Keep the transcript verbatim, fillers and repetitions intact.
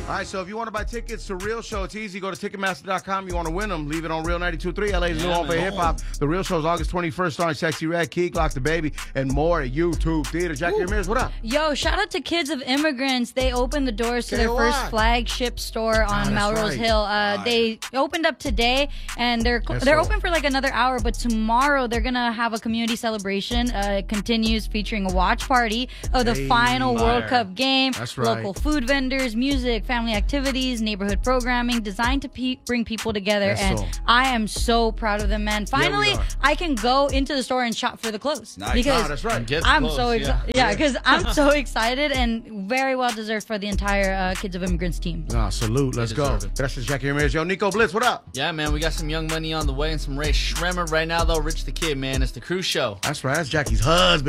All right, so if you want to buy tickets to Real Show, it's easy. Go to Ticketmaster dot com. You want to win them, leave it on Real ninety-two point three, L A's Yeah, new home for man. hip-hop. The Real Show is August twenty-first, starring Sexy Red, Key, Glock the Baby, and more at YouTube Theater. Jackie Ramirez, what up? Yo, shout out to Kids of Immigrants. They opened the doors to K their O first I. flagship store on Oh, that's Melrose right. Hill. Uh, they opened up today, and they're Yes, they're sir. open for like another hour. But tomorrow they're gonna have a community celebration. Uh, it continues featuring a watch party of the Hey, final World fire. Cup game. That's right. Local food vendors, music, family activities, neighborhood programming, designed to pe- bring people together. Yes, and so. I am so proud of them, man. Finally, are. I can go into the store and shop for the clothes Nice. because Ah, that's right. Get I'm close, so yeah. excited. Yeah, because I'm so excited and very well deserved for the entire uh, Kids of Immigrants team. Nah, salute. Let's go. deserve it. That's just Jackie Ramirez. Yo, Nico Blitz, what up? Yeah, man, we got some Young Money on the way and some Ray Shremmer right now, though. Rich the Kid, man. It's the Cruise Show. That's right. That's Jackie's husband.